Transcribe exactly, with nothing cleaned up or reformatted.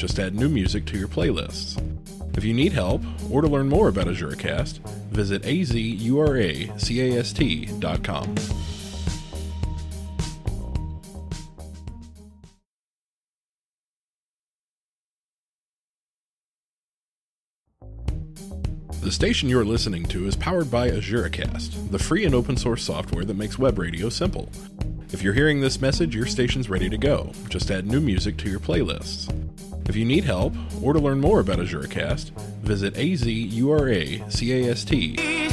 Just add new music to your playlists. If you need help or to learn more about AzuraCast, visit azuracast dot com. The station you're listening to is powered by AzuraCast, the free and open source software that makes web radio simple. If you're hearing this message, your station's ready to go. Just add new music to your playlists. If you need help or to learn more about AzuraCast, visit azuracast